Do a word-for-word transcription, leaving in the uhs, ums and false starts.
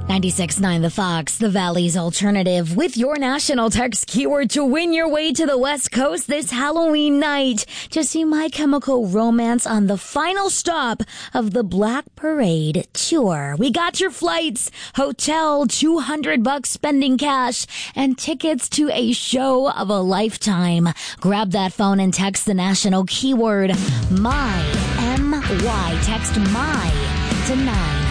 ninety-six point nine The Fox, the Valley's alternative, with your national text keyword to win your way to the West Coast this Halloween night to see My Chemical Romance on the final stop of the Black Parade tour. We got your flights, hotel, two hundred bucks spending cash, and tickets to a show of a lifetime. Grab that phone and text the national keyword MY, M Y. Text MY to nine